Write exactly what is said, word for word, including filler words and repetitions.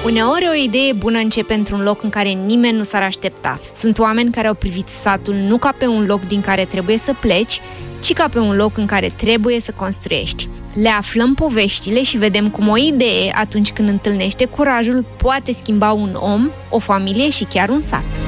Uneori o idee bună începe într-un loc în care nimeni nu s-ar aștepta. Sunt oameni care au privit satul nu ca pe un loc din care trebuie să pleci, ci ca pe un loc în care trebuie să construiești. Le aflăm poveștile și vedem cum o idee, atunci când întâlnește curajul, poate schimba un om, o familie și chiar un sat.